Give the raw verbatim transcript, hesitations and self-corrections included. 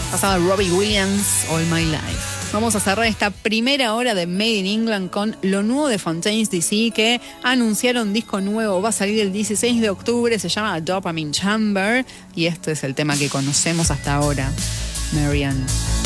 Pasaba Robbie Williams, All My Life. Vamos a cerrar esta primera hora de Made in England con lo nuevo de Fontaines D C, que anunciaron disco nuevo, va a salir el dieciséis de octubre, se llama Dopamine Chamber, y este es el tema que conocemos hasta ahora, Marianne.